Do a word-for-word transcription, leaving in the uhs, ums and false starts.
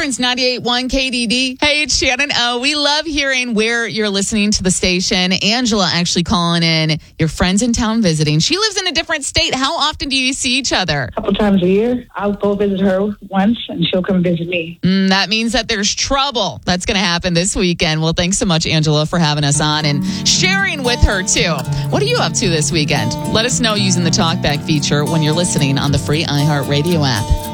Akron's ninety-eight point one K D D. Hey, it's Shannon O. We love hearing where you're listening to the station. Angela actually calling in. Your friend's in town visiting. She lives in a different state. How often do you see each other? A couple times a year. I'll go visit her once, and she'll come visit me. Mm, that means that there's trouble. That's going to happen this weekend. Well, thanks so much, Angela, for having us on and sharing with her, too. What are you up to this weekend? Let us know using the TalkBack feature when you're listening on the free iHeartRadio app.